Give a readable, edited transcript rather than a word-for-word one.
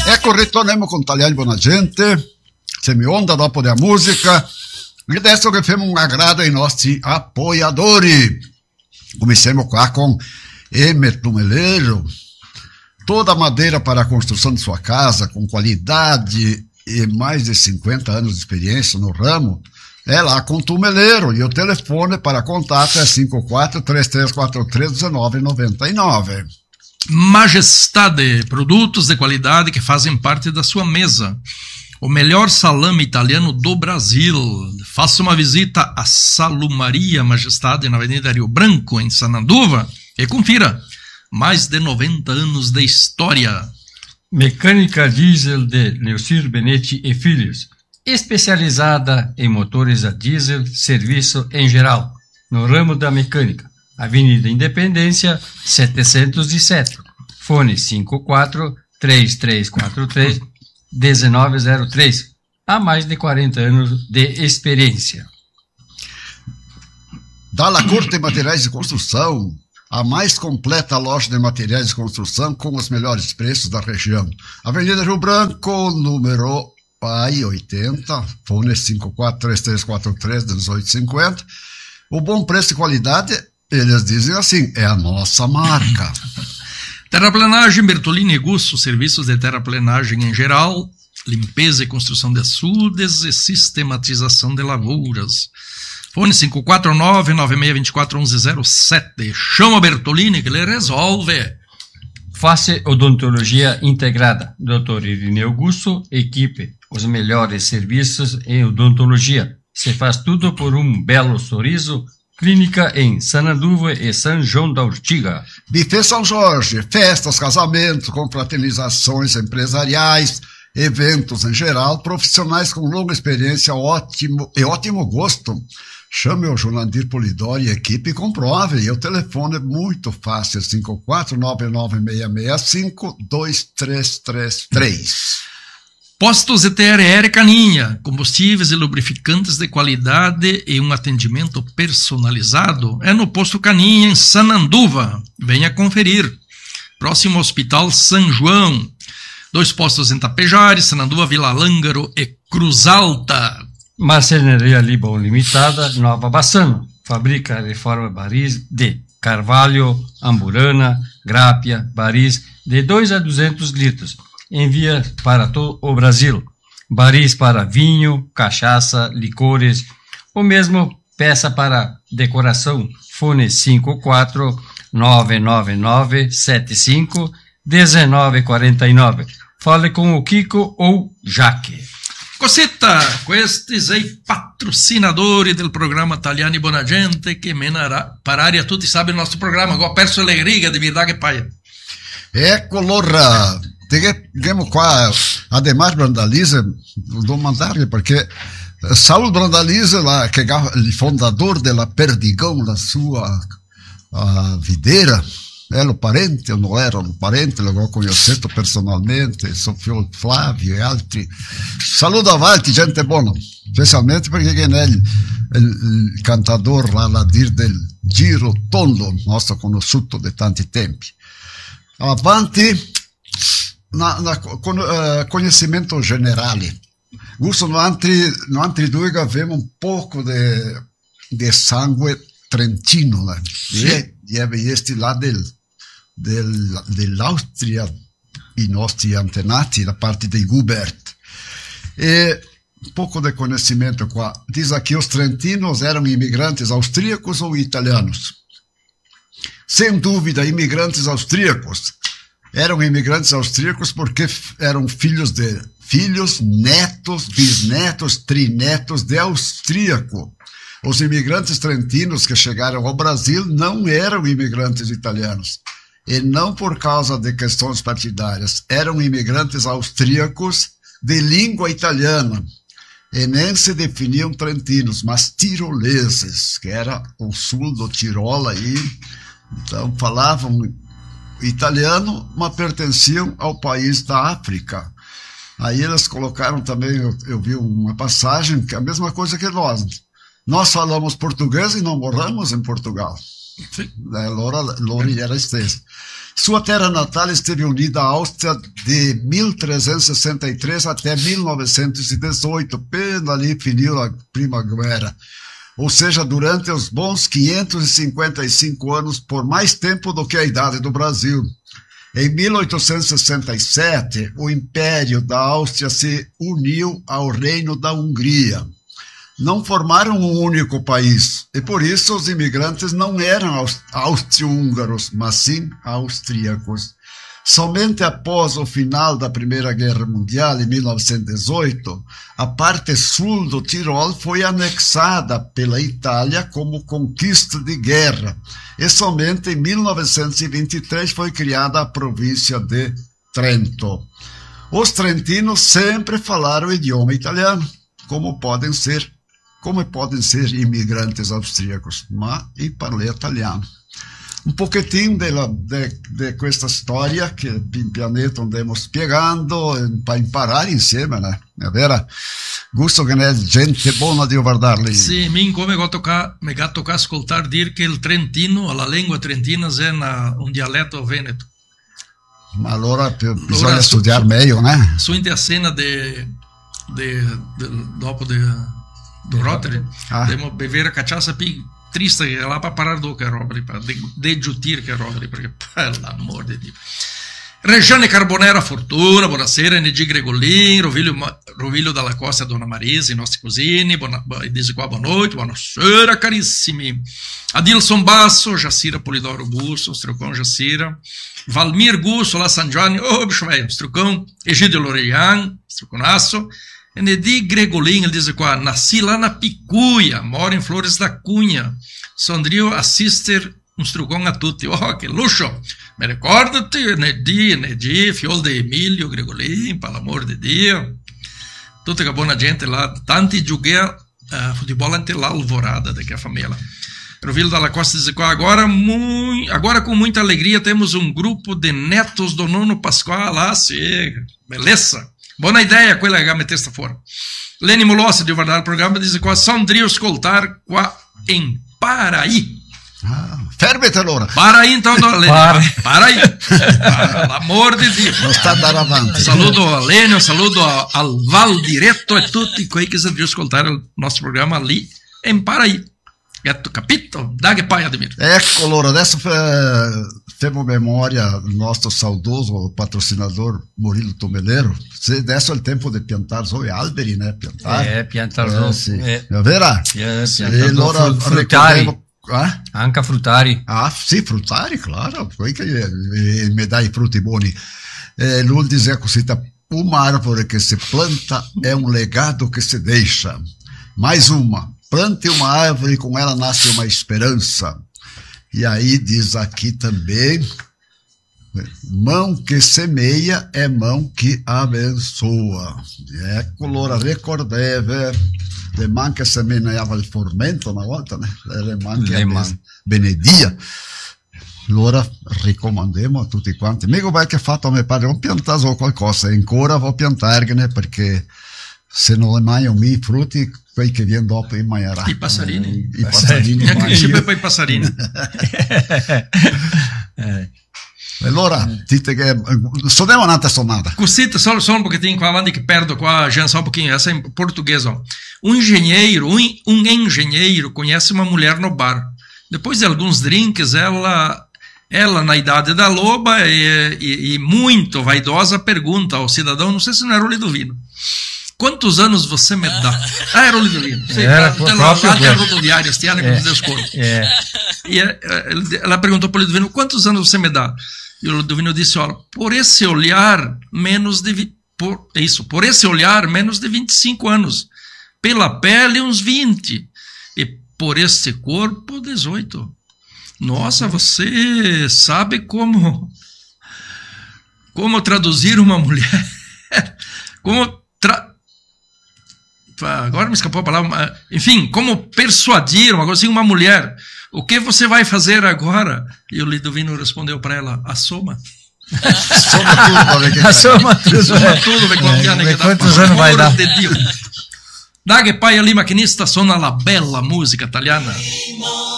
Ecco, ritorniamo con Taliani Buona Gente, Semionda dopo la musica, e adesso che facciamo un aggrado ai nostri apoiatori. Começamos qua com Emerton Meleiro, toda a madeira para a construção de sua casa, com qualidade e mais de 50 anos de experiência no ramo, é lá com Tumeleiro, e o telefone para contato é 54-3343-1999. Majestade, produtos de qualidade que fazem parte da sua mesa. O melhor salame italiano do Brasil. Faça uma visita à Salumaria Majestade na Avenida Rio Branco, em Sananduva, e confira. Mais de 90 anos de história. Mecânica Diesel de Leocir Benetti e Filhos, especializada em motores a diesel, serviço em geral, no ramo da mecânica. Avenida Independência, 707. Fone 54-3343-1903. Há mais de 40 anos de experiência. Dalla Corte de Materiais de Construção, a mais completa loja de materiais de construção com os melhores preços da região. Avenida Rio Branco, número 80, fone 54-3343-1850. O bom preço e qualidade, eles dizem assim, é a nossa marca. Terraplenagem Bertolini e Gusso, serviços de terraplenagem em geral, limpeza e construção de açudes e sistematização de lavouras. Fone 549-9624-1107. Chama Bertolini que ele resolve. Face Odontologia Integrada. Dr. Irineu Gusso, equipe. Os melhores serviços em odontologia. Se faz tudo por um belo sorriso. Clínica em Sananduva e São João da Urtiga. Buffet São Jorge, festas, casamentos, confraternizações empresariais, eventos em geral, profissionais com longa experiência e ótimo gosto. Chame o Julandir Polidori e equipe e comprove. E o telefone é muito fácil, 54-99665-2333. Postos ETRR Caninha, combustíveis e lubrificantes de qualidade e um atendimento personalizado é no Posto Caninha, em Sananduva. Venha conferir. Próximo ao Hospital São João. 2 postos em Tapejares, Sananduva, Vila Lângaro e Cruz Alta. Marcenaria Libon Limitada, Nova Bassano. Fabrica reforma baris de carvalho, amburana, grápia, baris de 2 a 200 litros. Envia para todo o Brasil. Baris para vinho, cachaça, licores, ou mesmo peça para decoração. Fone 54-99975-1949. Fale com o Kiko ou Jaque. Cosita, questi aí patrocinadori del programa Taliani Buona Gente che menará para área tutti sabe il nostro programma, ho perso le righe di verdade che paia. Ecco allora, abbiamo qua Ademar Brandalize, devo mandare perché Saul Brandalize, che è il fondatore della Perdigão, la sua videira, è lo parente, o non era lo parente, l'ho conosciuto personalmente, Sofio Flavio e altri. Saluto avanti, gente buona, specialmente perché è il cantatore là dir del Giro Tondo, nostro conosciuto di tanti tempi. Avanti, conhecimento generale. Gusto, no altri due abbiamo un poco di sangue trentino, né? Sì. E questi là dell'Austria, i nostri antenati, da parte di Hubert. E un poco di conhecimento qua. Diz aqui, os trentinos eram imigrantes austríacos ou italianos? Sem dúvida, imigrantes austríacos. Eram imigrantes austríacos porque eram filhos, netos, bisnetos, trinetos de austríaco. Os imigrantes trentinos que chegaram ao Brasil não eram imigrantes italianos. E não por causa de questões partidárias. Eram imigrantes austríacos de língua italiana. E nem se definiam trentinos, mas tiroleses, que era o sul do Tirol aí. Então falavam italiano, mas pertenciam ao país da África. Aí eles colocaram também, eu vi uma passagem, que é a mesma coisa que nós. Nós falamos português e não moramos em Portugal. Loro era stesso. Sua terra natal esteve unida à Áustria de 1363 até 1918, pena ali finiu a Primavera. Ou seja, durante os bons 555 anos, por mais tempo do que a idade do Brasil. Em 1867, o Império da Áustria se uniu ao Reino da Hungria. Não formaram um único país, e por isso os imigrantes não eram austro-húngaros, mas sim austríacos. Somente após o final da Primeira Guerra Mundial, em 1918, a parte sul do Tirol foi anexada pela Itália como conquista de guerra, e somente em 1923 foi criada a província de Trento. Os trentinos sempre falaram o idioma italiano, como podem ser imigrantes austríacos, mas e parlei italiano. Un pochettino di questa storia che in pianeta andiamo spiegando per imparare insieme, né? È vero? Gusto che è gente buona di guardarli. Sì, mi ha toccato ascoltare dire che il trentino, la lingua trentina è un dialetto veneto. Ma allora bisogna studiare meglio, né? Su in scena dopo do Rotary, dobbiamo bere cachaça triste che là per parlare do che roba, per degiutir che roba, perché per l'amor di Dio. Regiane Carbonera Fortuna, buonasera, NG Gregolin, Rovilio dalla Costa, Dona Marisa, i nostri cugini, dice qua buonasera carissimi. Adilson Basso, Jacira Polidoro Busso, Strucão Jacira, Valmir Gusso, lá San Giovanni, bicho velho, Strucão, Egidio Lorian, Struconasso, ND Gregolin, ele diz qua, nasci lá na Picuia, moro em Flores da Cunha, Sondrio assister un Strucão a tutti, che luxo, me ricordati, ND, fiol de Emilio Gregolin, per l'amor di Dio, tutta che buona gente lá, tanti giocare futebol ante lá, Alvorada, daqui a família. Rovilio dalla Costa diz qua, agora com muita alegria temos um grupo de netos do Nono Pascoal lá, sim, beleza. Buona idea quella che metteste fuori. Leni Molossi di guardare il programma dice qua, Sondrio ascoltar qua in Paraí. Fermete allora. Paraí então, Paraí. L'amor di Dio. Non sta andando avanti. Saluto a Leni, un saluto al Val Diretto e tutti quelli che stanno ascoltare il nostro programma lì in Paraí. Capito? Dai che poi Ademir. Ecco allora, adesso temos memória do nosso saudoso patrocinador Murilo Tomeleiro. Adesso è il tempo di piantare sui alberi, né? Piantare sì. È vero? Piantare allora fruttari. Anche fruttari. Sì, fruttari, claro. Poi che mi dai i frutti buoni. Lui dizia così, uma árvore que se planta é um legado que se deixa. Mais uma. Plante uma árvore e com ela nasce uma esperança. E aí diz aqui também, mão que semeia é mão que abençoa. Ecco, allora ricordate, le man che seminava il formento una volta, né? Le man che benedia. Allora raccomandiamo a tutti quanti. Amico vai che ha fatto a mio padre, ho piantato qualcosa, ancora vou piantarne perché se non le mangiano i frutti, quelli che viene dopo in mangerà. I passarini. I passarini. Neanche sempre poi i passarini. Allora, dite che suoniamo un'altra sonata. Così, só um pouquinho qua avanti che perdo qua, já só um pouquinho, essa é em português, ó. Um engenheiro conhece uma mulher no bar. Depois de alguns drinks, ela na idade da loba e muito vaidosa pergunta ao cidadão, não sei se não era o Lidovino, quantos anos você me dá? Era o Lidovino. Era lá da rodoviária, este ano que nos desconto. E ela perguntou para o Lidovino, quantos anos você me dá? E o Lidovino disse, olha, por esse olhar, menos de 25 anos. Pela pele, uns 20. E por este corpo, 18. Nossa, você sabe como traduzir uma mulher? Agora me escapou a palavra. Enfim, como persuadir uma mulher. O que você vai fazer agora? E o Lidovino respondeu para ela, assoma. Assoma tudo. Quantos anos vai dar? Daghe Paia Lima, maquinista, suona la bella musica italiana.